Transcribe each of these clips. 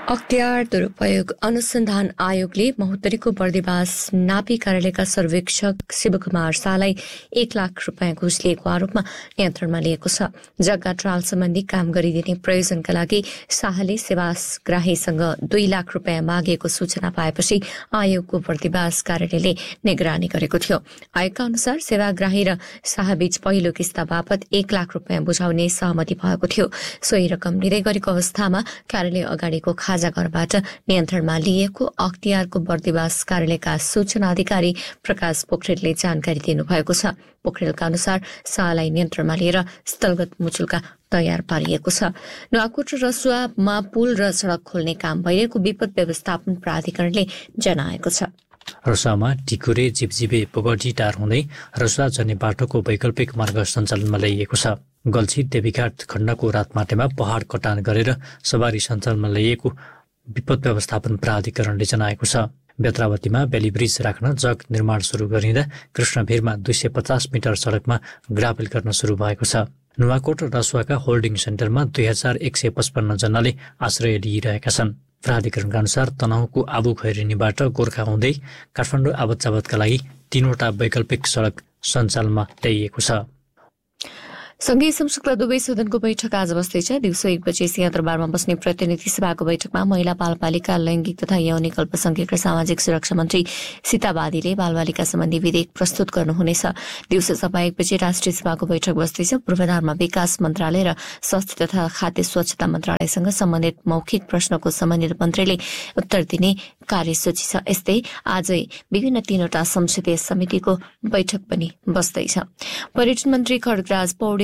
अख्तियार दुरुपयोग अनुसन्धान आयोगले महोत्तरीको बर्दिवास नापी कार्यालयका सर्वेक्षक शिवकुमार शाहलाई 1 लाख रुपियाँ घुस लिएको आरोपमा नियन्त्रणमा लिएको छ। जग्गा ट्रायल सम्बन्धी काम गरिदिने प्रयोजनका लागि शाहले सेवाग्राहीसँग 2 लाख रुपियाँ मागेको सूचना पाएपछि आयोगको बर्दिवास कार्यालयले निगरानी गरेको थियो। आयोगका अनुसार सेवाग्राही र शाहबीच पहिलो किस्ता बापत 1 लाख रुपियाँ बुझाउने सहमति भएको थियो। सोही रकम लिँदै गरेको अवस्थामा कार्यालय अगाडिको खाजा घरबाट नियन्त्रणमा लिएको अख्तियारको बर्दिवास कार्यालयका सूचना अधिकारी प्रकाश पोखरेलले जानकारी दिनुभएको छ। पोखरेलका अनुसार शाहलाई नियन्त्रणमा लिएर स्थलगत मुचुल्का तयार पारिएको छ। नुवाकोट र रसुवामा पुल र सड़क खोल्ने काम भइरहेको विपद व्यवस्थापन प्राधिकरणले जनाएको छ। रसुवामा टिकुरे जिपजिबे पोगटी टार हुँदै रसुवा जाने बाटोको वैकल्पिक मार्ग सञ्चालनमा ल्याइएको छ। गल्छी देवीघाट खण्डको रातमाटेमा पहाड कटान गरेर सवारी सञ्चालनमा ल्याइएको विपद व्यवस्थापन प्राधिकरणले जनाएको छ। बेत्रावतीमा बेली ब्रिज राख्न जग निर्माण शुरू गरिँदा कृष्णभिरमा 250 मिटर सडकमा ग्राभेल गर्न शुरू भएको छ। नुवाकोट र रसुवाका होल्डिङ सेन्टरमा 2155 जनाले आश्रय लिइरहेका छन्। प्राधिकरणका अनुसार तनहुको आबु खैरेनीबाट गोर्खा हुँदै काठमाडौँ आवत जावतका लागि 3वटा वैकल्पिक सडक सञ्चालनमा ल्याइएको छ। संघीय संसदका दुवै सदनको बैठक आज बस्दैछ। दिउँसो 1 बजे सिंहदरबारमा बस्ने प्रतिनिधि सभाको बैठकमा महिला बालबालिका लैंगिक तथा यौनिक अल्पसंख्यक र सामाजिक सुरक्षा मन्त्री सीता बादीले बालबालिका सम्बन्धी विधेयक प्रस्तुत गर्नुहुनेछ। दिउँसो सभा 1 बजे राष्ट्रिय सभाको बैठक बस्दैछ। पूर्वाधारमा विकास मन्त्रालय र स्वास्थ्य तथा खाद्य स्वच्छता मन्त्रालयसँग सम्बन्धित मौखिक प्रश्नको सम्बन्धित मन्त्रीले उत्तर दिने कार्यसूची छ। यस्तै आजै विभिन्न 3वटा संसदीय समितिको बैठक पनि बस्दैछ। पर्यटन मन्त्री खड्गराज पौडेल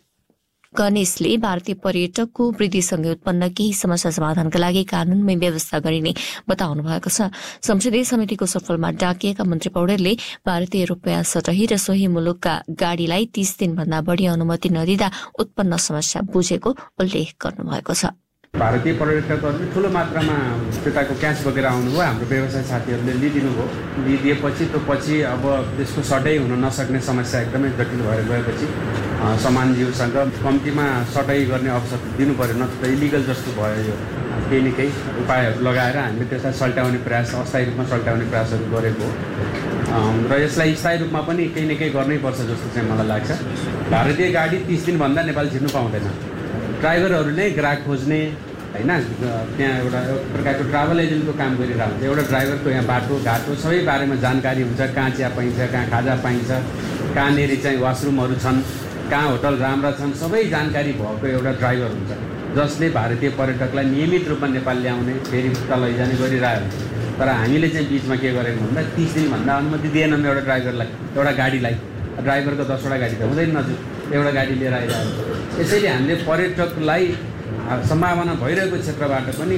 गणेशले भारतीय पर्यटकको वृद्धिसँगै उत्पन्न केही समस्या समाधानका लागि कानूनमै व्यवस्था गरिने बताउनु भएको छ। संसदीय समितिको सफलमा डाकिएका मन्त्री पौडेलले भारतीय रुपियाँ सटही र सोही मुलुकका गाड़ीलाई 30 दिनभन्दा बढ़ी अनुमति नदिँदा उत्पन्न समस्या बुझेको उल्लेख गर्नुभएको छ। भारतीय पर्यटकहरूले ठूलो मात्रामा त्यताको क्यास बोकेर आउनुभयो। हाम्रो व्यवसाय साथीहरूले लिदिनुभयो। लिदिएपछि अब त्यसको सटै हुन नसक्ने समस्या एकदमै जटिल भएर गएपछि सम्मानज्यूसँग कम्तीमा सटै गर्ने अवसर दिनु पर्यो, नत्र इलिगल जस्तो भयो। यो केही न केही उपायहरू लगाएर हामीले त्यसलाई सल्ट्याउने प्रयास, अस्थायी रूपमा सल्ट्याउने प्रयासहरू गरेको हो र यसलाई स्थायी रूपमा पनि केही न केही गर्नैपर्छ जस्तो चाहिँ मलाई लाग्छ। भारतीय गाडी 30 दिनभन्दा नेपाल छिर्नु पाउँदैन। ड्राइभरहरूले ग्राहक खोज्ने हैन, त्यहाँ एउटा प्रकारको ट्राभल एजेन्टको काम गरिरहेको हुन्छ। एउटा ड्राइभरको यहाँ बाटो घाटो सबै बारेमा जानकारी हुन्छ। कहाँ चिया पाइन्छ, कहाँ खाजा पाइन्छ, कहाँनेरि चाहिँ वासरुमहरू छन्, कहाँ होटल राम्रा छन्, सबै जानकारी भएको एउटा ड्राइभर हुन्छ, जसले भारतीय पर्यटकलाई नियमित रूपमा नेपाल ल्याउने फेरि उता लैजाने गरिरहेको हुन्छ। तर हामीले चाहिँ बिचमा के गरेको भन्दा 30 दिनभन्दा अनुमति दिएनौँ एउटा ड्राइभरलाई, एउटा गाडीलाई। ड्राइभरको 10वटा गाडी त हुँदैन, नजुक एउटा गाडी लिएर आइरहेको छ। यसैले हामीले पर्यटकलाई सम्भावना भइरहेको क्षेत्रबाट पनि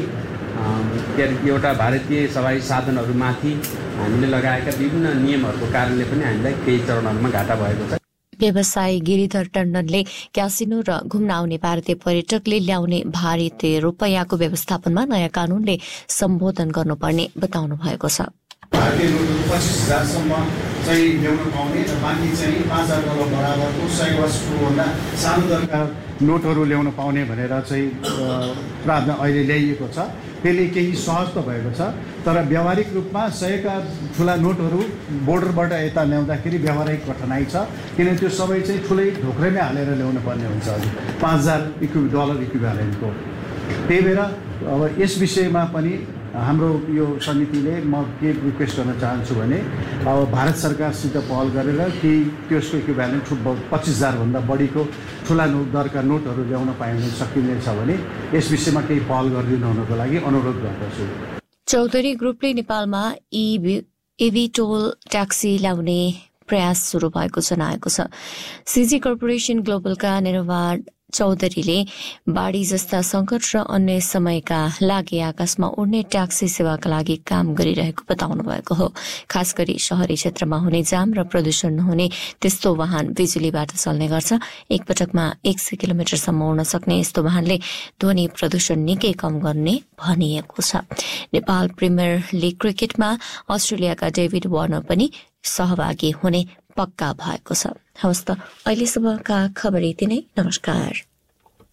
के अरे एउटा भारतीय सवारी साधनहरूमाथि हामीले लगाएका विभिन्न नियमहरूको कारणले पनि हामीलाई केही चरणहरूमा घाटा भएको छ। व्यवसायी गिरिधर टण्डनले क्यासिनो र घुम्न आउने भारतीय पर्यटकले ल्याउने भारतीय रुपियाँको व्यवस्थापनमा नयाँ कानूनले सम्बोधन गर्नुपर्ने बताउनु भएको छ। भारतीय नोटहरू 25,000सम्म चाहिँ ल्याउन पाउने र बाँकी चाहिँ 5,000 डलर बराबरको 100 वर्षभन्दा सानो दरका नोटहरू ल्याउन पाउने भनेर चाहिँ प्रावधान अहिले ल्याइएको छ। त्यसले केही सहज त भएको छ, तर व्यावहारिक रूपमा 100का ठुला नोटहरू बोर्डरबाट यता ल्याउँदाखेरि व्यावहारिक कठिनाइ छ, किनभने त्यो सबै चाहिँ ठुलै ढोक्रेमै हालेर ल्याउनु पर्ने हुन्छ। 5,000 डलर इक्विभ्यालेन्टको। त्यही भएर अब यस विषयमा पनि हाम्रो यो समितिले म के रिक्वेस्ट गर्न चाहन्छु भने अब भारत सरकारसित पहल गरेर कि त्यसको इक्विभ्यालेन्ट 25,000 भन्दा बढीको ठुला दरका नोटहरू ल्याउन पाइने सकिनेछ भने यस विषयमा केही पहल गरिदिनु हुनको लागि अनुरोध गर्दछु। चौधरी ग्रुपले नेपालमा इभी टोल ट्याक्सी ल्याउने प्रयास सुरु भएको जनाएको छ। सिजी कर्पोरेसन ग्लोबलका निर्वाण चौधरीले बाढी जस्ता संकट र अन्य समयका लागि आकाशमा उड्ने ट्याक्सी सेवाका लागि काम गरिरहेको बताउनु भएको हो। खास गरी शहरी क्षेत्रमा हुने जाम र प्रदूषण नहुने त्यस्तो वाहन बिजुलीबाट चल्ने गर्छ। एक पटकमा 100 किलोमिटरसम्म उड्न सक्ने यस्तो वाहनले ध्वनि प्रदूषण निकै कम गर्ने भनिएको छ। नेपाल प्रिमियर लिग क्रिकेटमा अस्ट्रेलियाका डेभिड वार्नर पनि सहभागी हुने पक्का भएको छ। हवस् त अहिलेसम्मका खबर यति नै। नमस्कार।